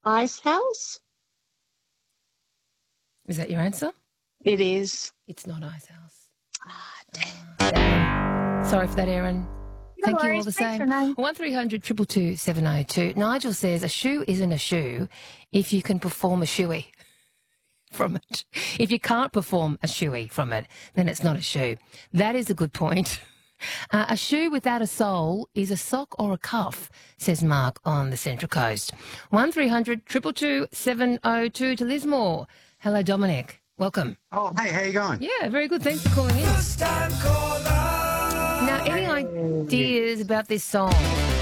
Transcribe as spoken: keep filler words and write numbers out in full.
Ice House? Is that your answer? It is. It's not Ice House. Ah, damn. Uh, damn. Sorry for that, Erin. No Thank you all worries. the Thanks, same. Renee. one three hundred two two two seven oh two. Nigel says a shoe isn't a shoe if you can perform a shoey from it. If you can't perform a shoey from it, then it's not a shoe. That is a good point. Uh, a shoe without a sole is a sock or a cuff, says Mark on the Central Coast. one three hundred two two two seven oh two to Lismore. Hello, Dominic. Welcome. Oh, hey, how you going? Yeah, very good. Thanks for calling in. Now, any ideas about this song?